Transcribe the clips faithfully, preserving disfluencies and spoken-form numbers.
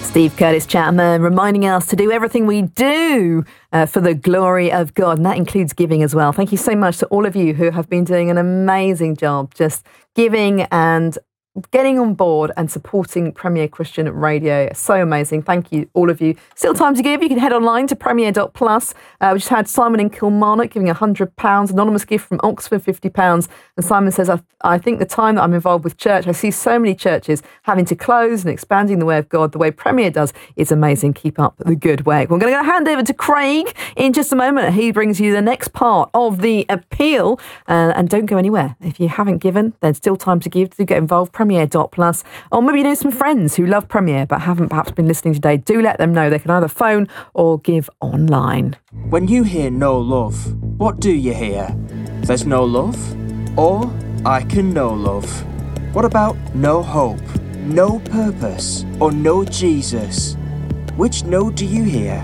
Steve Curtis Chapman reminding us to do everything we do uh, for the glory of God, and that includes giving as well. Thank you so much to all of you who have been doing an amazing job just giving and getting on board and supporting Premier Christian Radio. So amazing. Thank you, all of you. Still time to give. You can head online to premier dot plus. Uh, we just had Simon in Kilmarnock giving one hundred pounds, anonymous gift from Oxford, fifty pounds. And Simon says, I, I think the time that I'm involved with church, I see so many churches having to close and expanding the way of God. The way Premier does is amazing. Keep up the good work. We're going to hand over to Craig in just a moment. He brings you the next part of the appeal. Uh, and don't go anywhere. If you haven't given, there's still time to give. Do get involved. premier dot plus. Or maybe you know some friends who love Premier but haven't perhaps been listening today. Do let them know. They can either phone or give online. When you hear no love, what do you hear? There's no love? Or I can know love. What about no hope, no purpose, or no Jesus? Which no do you hear?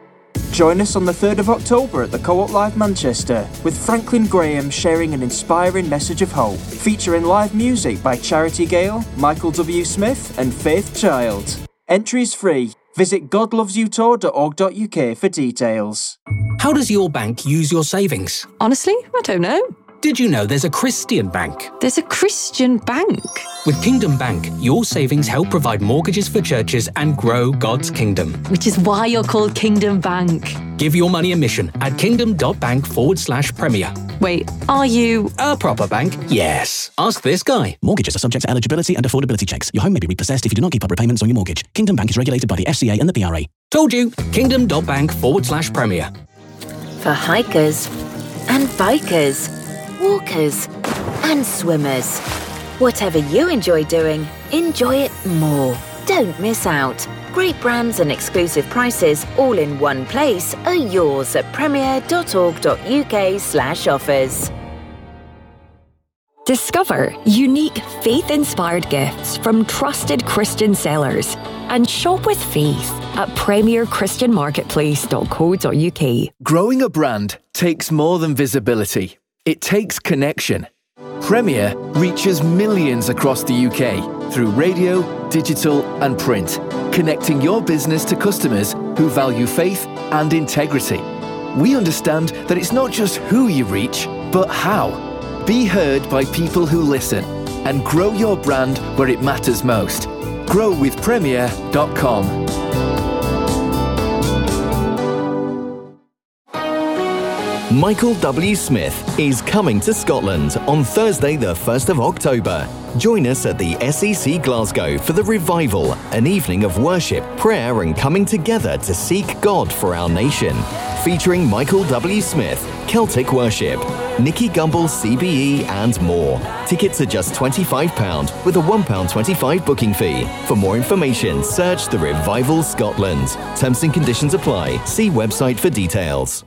Join us on the third of October at the Co-op Live Manchester with Franklin Graham sharing an inspiring message of hope, featuring live music by Charity Gale, Michael W. Smith and Faith Child. Entries free. Visit god loves you tour dot org dot U K for details. How does your bank use your savings? Honestly, I don't know. Did you know there's a Christian bank? There's a Christian bank? With Kingdom Bank, your savings help provide mortgages for churches and grow God's kingdom. Which is why you're called Kingdom Bank. Give your money a mission at kingdom.bank forward slash premier. Wait, are you... A proper bank? Yes. Ask this guy. Mortgages are subject to eligibility and affordability checks. Your home may be repossessed if you do not keep up repayments on your mortgage. Kingdom Bank is regulated by the F C A and the P R A. Told you. Kingdom.bank forward slash premier. For hikers and bikers, walkers and swimmers. Whatever you enjoy doing, enjoy it more. Don't miss out. Great brands and exclusive prices all in one place are yours at premier dot org dot U K slash offers. Discover unique faith-inspired gifts from trusted Christian sellers and shop with faith at premier christian marketplace dot co dot U K. Growing a brand takes more than visibility. It takes connection. Premier reaches millions across the U K through radio, digital and print, connecting your business to customers who value faith and integrity. We understand that it's not just who you reach, but how. Be heard by people who listen and grow your brand where it matters most. grow with premier dot com. Michael W. Smith is coming to Scotland on Thursday the first of October. Join us at the S E C Glasgow for the Revival, an evening of worship, prayer and coming together to seek God for our nation. Featuring Michael W. Smith, Celtic Worship, Nicky Gumbel C B E and more. Tickets are just twenty-five pounds with a one pound twenty-five booking fee. For more information, search The Revival Scotland. Terms and conditions apply. See website for details.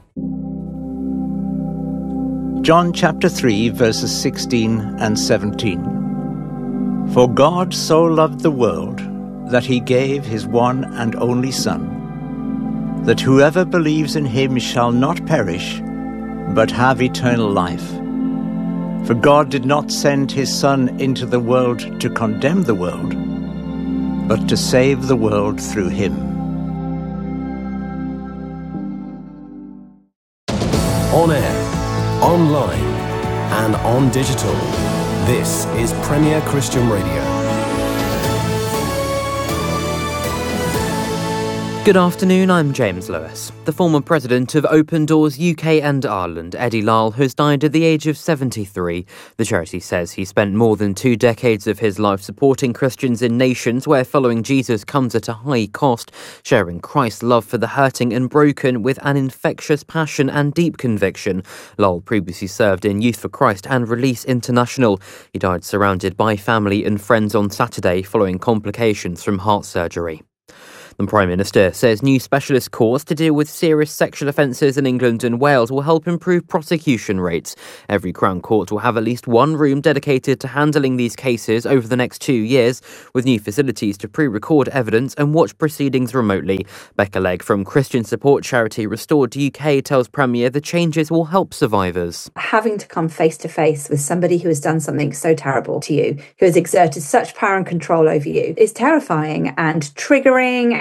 John chapter three, verses sixteen and seventeen. For God so loved the world that he gave his one and only Son, that whoever believes in him shall not perish, but have eternal life. For God did not send his Son into the world to condemn the world, but to save the world through him. On air, online, and on digital. This is Premier Christian Radio. Good afternoon, I'm James Lewis. The former president of Open Doors U K and Ireland, Eddie Lyle, has died at the age of seventy-three. The charity says he spent more than two decades of his life supporting Christians in nations where following Jesus comes at a high cost, sharing Christ's love for the hurting and broken with an infectious passion and deep conviction. Lyle previously served in Youth for Christ and Release International. He died surrounded by family and friends on Saturday following complications from heart surgery. The Prime Minister says new specialist courts to deal with serious sexual offences in England and Wales will help improve prosecution rates. Every Crown Court will have at least one room dedicated to handling these cases over the next two years, with new facilities to pre-record evidence and watch proceedings remotely. Becca Legg from Christian support charity Restored U K tells Premier the changes will help survivors. Having to come face to face with somebody who has done something so terrible to you, who has exerted such power and control over you, is terrifying and triggering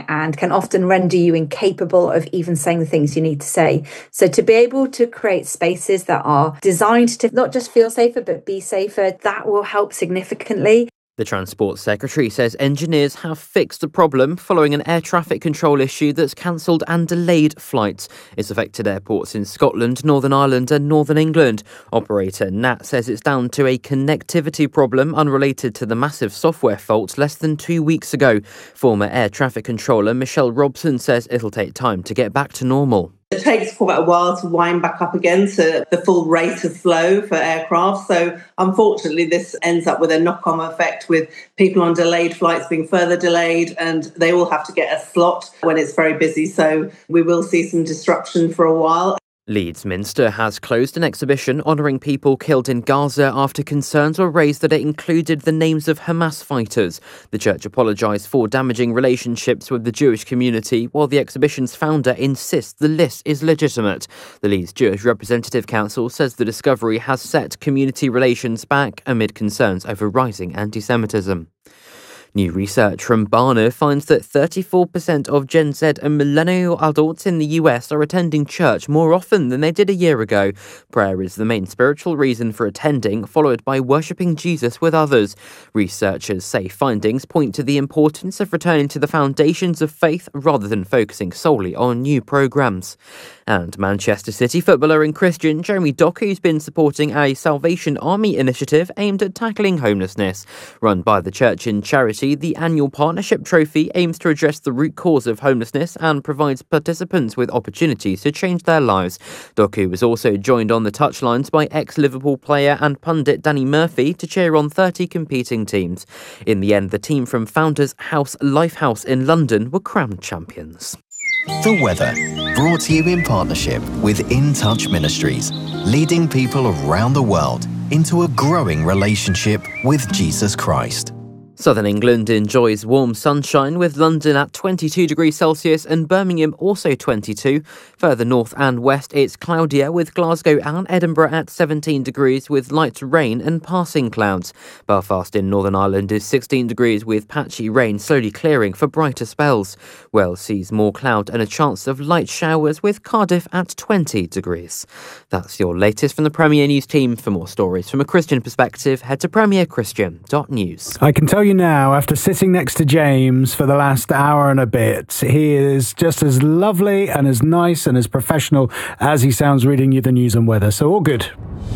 and can often render you incapable of even saying the things you need to say. So to be able to create spaces that are designed to not just feel safer, but be safer, that will help significantly. The Transport Secretary says engineers have fixed the problem following an air traffic control issue that's cancelled and delayed flights. It's affected airports in Scotland, Northern Ireland and Northern England. Operator N A T says it's down to a connectivity problem unrelated to the massive software fault less than two weeks ago. Former air traffic controller Michelle Robson says it'll take time to get back to normal. It takes quite a while to wind back up again to the full rate of flow for aircraft. So unfortunately, this ends up with a knock-on effect with people on delayed flights being further delayed, and they all have to get a slot when it's very busy. So we will see some disruption for a while. Leeds Minster has closed an exhibition honouring people killed in Gaza after concerns were raised that it included the names of Hamas fighters. The church apologised for damaging relationships with the Jewish community, while the exhibition's founder insists the list is legitimate. The Leeds Jewish Representative Council says the discovery has set community relations back amid concerns over rising anti-Semitism. New research from Barna finds that thirty-four percent of Gen Z and millennial adults in the U S are attending church more often than they did a year ago. Prayer is the main spiritual reason for attending, followed by worshipping Jesus with others. Researchers say findings point to the importance of returning to the foundations of faith rather than focusing solely on new programmes. And Manchester City footballer and Christian Jeremy Doku's been supporting a Salvation Army initiative aimed at tackling homelessness. Run by the church in charity, the annual Partnership Trophy aims to address the root cause of homelessness and provides participants with opportunities to change their lives. Doku was also joined on the touchlines by ex-Liverpool player and pundit Danny Murphy to cheer on thirty competing teams. In the end, the team from Founders House Lifehouse in London were crowned champions. The weather, brought to you in partnership with In Touch Ministries, leading people around the world into a growing relationship with Jesus Christ. Southern England enjoys warm sunshine, with London at twenty-two degrees Celsius and Birmingham also twenty-two. Further north and west, it's cloudier, with Glasgow and Edinburgh at seventeen degrees with light rain and passing clouds. Belfast in Northern Ireland is sixteen degrees with patchy rain slowly clearing for brighter spells. Wales sees more cloud and a chance of light showers, with Cardiff at twenty degrees. That's your latest from the Premier News team. For more stories from a Christian perspective, head to premier christian dot news. I can tell you now, after sitting next to James for the last hour and a bit, he is just as lovely and as nice and as professional as he sounds reading you the news and weather. So all good.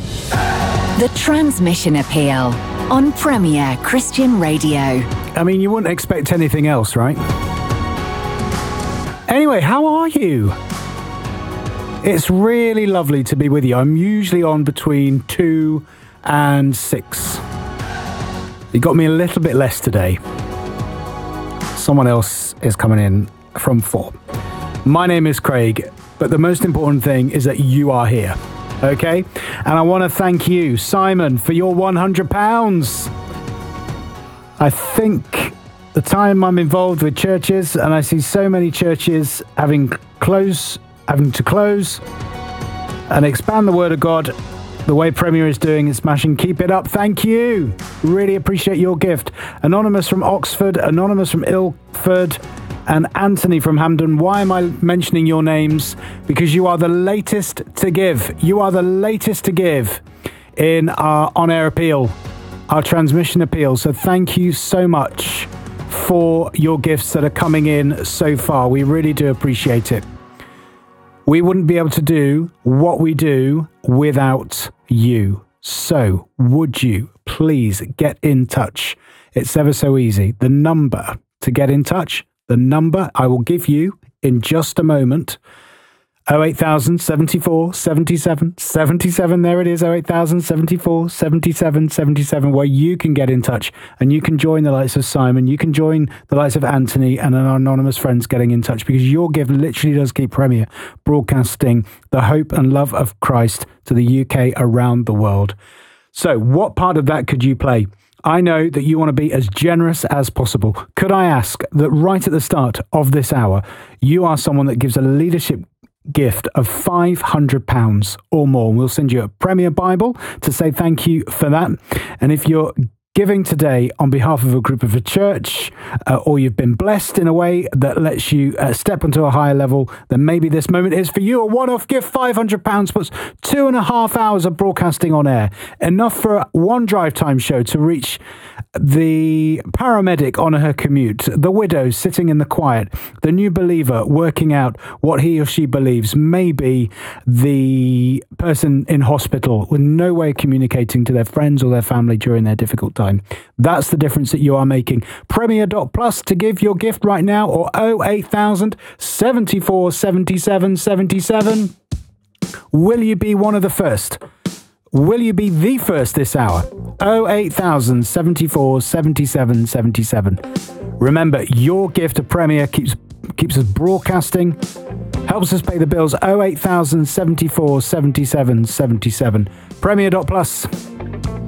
The Transmission Appeal on Premier Christian Radio. I mean, you wouldn't expect anything else, right? Anyway, how are you? It's really lovely to be with you. I'm usually on between two and six. You got me a little bit less today. Someone else is coming in from four. My name is Craig, but the most important thing is that you are here, okay? And I want to thank you, Simon, for your one hundred pounds. I think the time I'm involved with churches, and I see so many churches having close, having to close and expand the word of God, the way Premier is doing is smashing. Keep it up. Thank you. Really appreciate your gift. Anonymous from Oxford, Anonymous from Ilford, and Anthony from Hampden. Why am I mentioning your names? Because you are the latest to give. You are the latest to give in our on-air appeal, our transmission appeal. So thank you so much for your gifts that are coming in so far. We really do appreciate it. We wouldn't be able to do what we do without you. So, would you please get in touch? It's ever so easy. The number to get in touch, the number I will give you in just a moment. oh eight thousand seventy-four seventy-seven seventy-seven. There it is, oh eight thousand seventy-four seventy-seven seventy-seven, where you can get in touch and you can join the likes of Simon, you can join the likes of Anthony and our anonymous friends getting in touch, because your gift literally does keep Premier broadcasting the hope and love of Christ to the U K around the world. So what part of that could you play? I know that you want to be as generous as possible. Could I ask that right at the start of this hour, you are someone that gives a leadership gift of five hundred pounds or more. We'll send you a Premier Bible to say thank you for that. And if you're giving today on behalf of a group of a church, uh, or you've been blessed in a way that lets you uh, step onto a higher level, then maybe this moment is for you. A one-off gift, five hundred pounds, puts two and a half hours of broadcasting on air. Enough for one drive time show to reach the paramedic on her commute, the widow sitting in the quiet, the new believer working out what he or she believes, maybe the person in hospital with no way of communicating to their friends or their family during their difficult time. That's the difference that you are making. Premier dot plus to give your gift right now, or oh eight thousand, seventy-four, seventy-seven, seventy-seven. Will you be one of the first? Will you be the first this hour? oh eight thousand, seventy-four, seventy-seven, seventy-seven. Remember, your gift to Premier keeps keeps us broadcasting, helps us pay the bills. oh eight thousand, seventy-four, seventy-seven, seventy-seven. Premier dot plus.